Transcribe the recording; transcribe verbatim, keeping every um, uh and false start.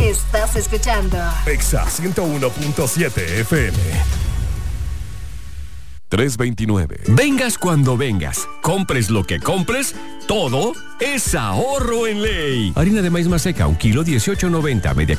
Estás escuchando Exa ciento uno punto siete F M. trescientos veintinueve. Vengas cuando vengas, compres lo que compres, todo es ahorro en ley. Harina de maíz maseca, un kilo dieciocho noventa, media